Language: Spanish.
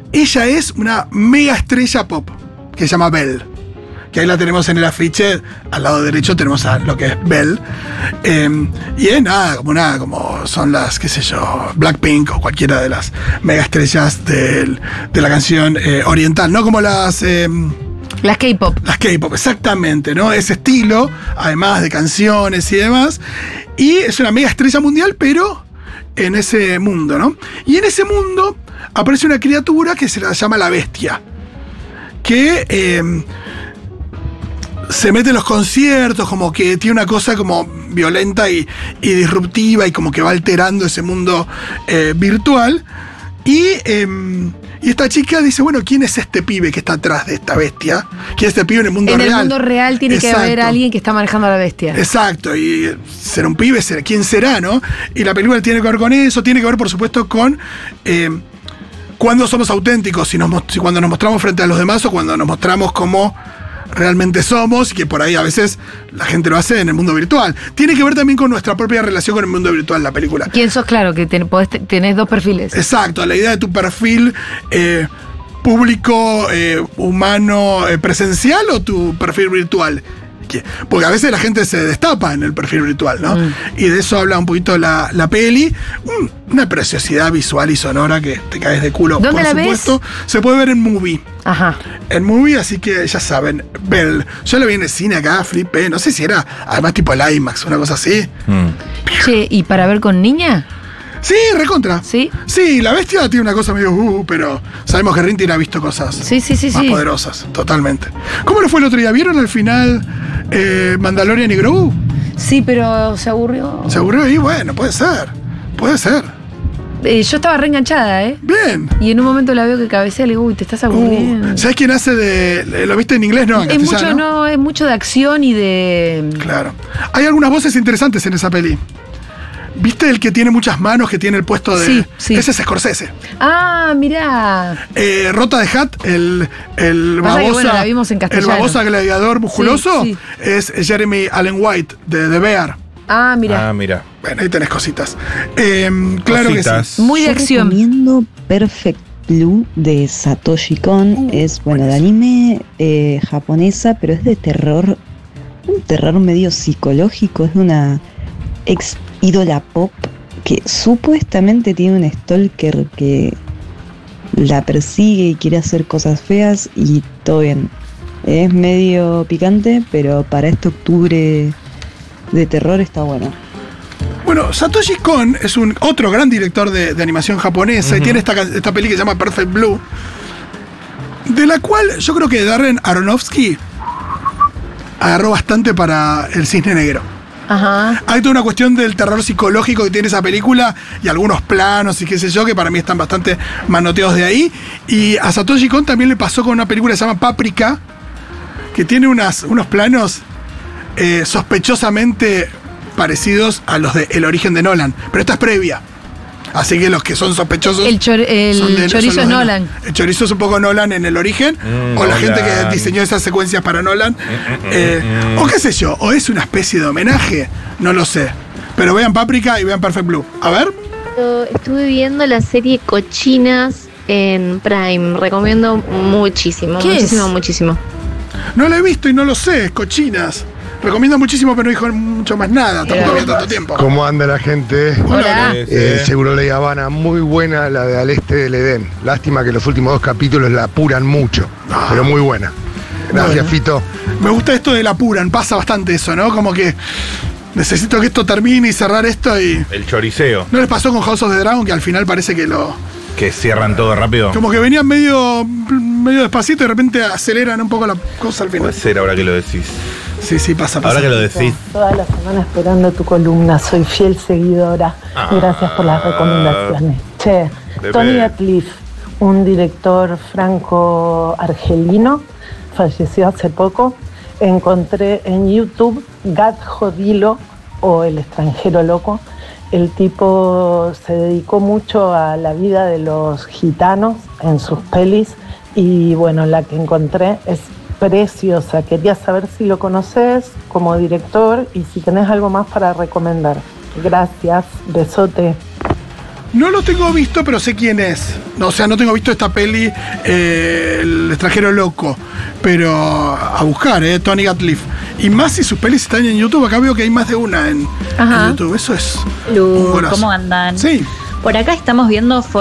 ella es una mega estrella pop que se llama Belle. Que ahí la tenemos en el afiche, al lado derecho tenemos a lo que es Belle. Y es nada, como son las, qué sé yo, Blackpink o cualquiera de las mega estrellas de la canción oriental, ¿no? Como las K-pop. Las K-pop, exactamente, ¿no? Ese estilo, además de canciones y demás. Y es una mega estrella mundial, pero en ese mundo, ¿no? Y en ese mundo aparece una criatura que se la llama la bestia. Que se mete en los conciertos, como que tiene una cosa como violenta y disruptiva y como que va alterando ese mundo virtual. Y esta chica dice, bueno, ¿quién es este pibe que está atrás de esta bestia? ¿Quién es este pibe en el mundo real? En el mundo real tiene que haber alguien que está manejando a la bestia. Exacto, y será un pibe, ¿quién será, no? Y la película tiene que ver con eso, tiene que ver, por supuesto, con cuándo somos auténticos, si cuando nos mostramos frente a los demás o cuando nos mostramos como realmente somos, y que por ahí a veces la gente lo hace en el mundo virtual. Tiene que ver también con nuestra propia relación con el mundo virtual, la película. ¿Quién sos? Claro, que tenés dos perfiles. Exacto, la idea de tu perfil público, humano, presencial o tu perfil virtual. Porque a veces la gente se destapa en el perfil virtual, ¿no? Y de eso habla un poquito la peli. Una preciosidad visual y sonora que te caes de culo. ¿Dónde la supuesto, ves? Se puede ver en Movie. Ajá. En Movie, así que ya saben, Belle. Yo la vi en el cine acá, flipé. No sé si era, además, tipo el IMAX, una cosa así. Che, ¿y para ver con niña? Sí, recontra. ¿Sí? Sí, la bestia tiene una cosa medio pero sabemos que Rintin ha visto cosas sí, más poderosas, totalmente. ¿Cómo le fue el otro día? ¿Vieron al final Mandalorian y Grogu? Sí, pero se aburrió. ¿Se aburrió? Y bueno, puede ser. Puede ser. Yo estaba reenganchada, ¿eh? Bien. Y en un momento la veo que cabecea y le digo, uy, te estás aburriendo. ¿Sabes quién hace de... ¿Lo viste en inglés? No, en castellano. Es mucho de acción y de... Claro. Hay algunas voces interesantes en esa peli. ¿Viste el que tiene muchas manos, que tiene el puesto de...? Sí. Ese es Scorsese. Ah, mirá. Rota de Hat, el babosa... Bueno, la vimos en castellano. El babosa gladiador musculoso, sí. Es Jeremy Allen White, de The Bear. Ah, mira. Bueno, ahí tenés cositas. Claro cositas. que sí. Muy de acción. Recomiendo Perfect Blue de Satoshi Kon. Es, de anime japonesa, pero es de terror. Un terror medio psicológico. Es de una ex ídola pop que supuestamente tiene un stalker que la persigue y quiere hacer cosas feas y todo bien. Es medio picante, pero para este octubre de terror está bueno. Bueno, Satoshi Kon es otro gran director de animación japonesa y tiene esta peli que se llama Perfect Blue, de la cual yo creo que Darren Aronofsky agarró bastante para El Cisne Negro. Ajá. Hay toda una cuestión del terror psicológico que tiene esa película y algunos planos y qué sé yo, que para mí están bastante manoteados de ahí. Y a Satoshi Kon también le pasó con una película que se llama Paprika, que tiene unos planos sospechosamente parecidos a los de El Origen de Nolan. Pero esta es previa. Así que los que son sospechosos. El chorizo es Nolan. El chorizo es un poco Nolan en El Origen. O la gente que diseñó esas secuencias para Nolan. O qué sé yo. O es una especie de homenaje. No lo sé. Pero vean Paprika y vean Perfect Blue. A ver. Estuve viendo la serie Cochinas en Prime. Recomiendo muchísimo. Muchísimo. No la he visto y no lo sé. Cochinas. Recomiendo muchísimo, pero no dijo mucho más nada. Tampoco había tanto tiempo. ¿Cómo anda la gente? Hola. Seguro Ley Habana, muy buena la de Al Este del Edén. Lástima que los últimos 2 capítulos la apuran mucho, pero muy buena. Gracias, bueno. Fito. Me gusta esto de la apuran, pasa bastante eso, ¿no? Como que necesito que esto termine y cerrar esto y... El choriceo. ¿No les pasó con House of the Dragon que al final parece que que cierran todo rápido? Como que venían medio despacito y de repente aceleran un poco la cosa al final. Puede ser ahora que lo decís. Sí, pasa. Ahora que lo decís. Toda la semana esperando tu columna, soy fiel seguidora. Gracias por las recomendaciones. Tony Atliff, un director franco-argelino, falleció hace poco. Encontré en YouTube Gat Jodilo o El extranjero loco. El tipo se dedicó mucho a la vida de los gitanos en sus pelis y bueno, la que encontré es preciosa. Quería saber si lo conoces como director y si tenés algo más para recomendar. Gracias, besote. No lo tengo visto, pero sé quién es. No, o sea, no tengo visto esta peli, El extranjero loco. Pero a buscar, Tony Gatliff. Y más si sus pelis están en YouTube. Acá veo que hay más de una en YouTube. Eso es un golazo. ¿Cómo andan? Sí. Por acá estamos viendo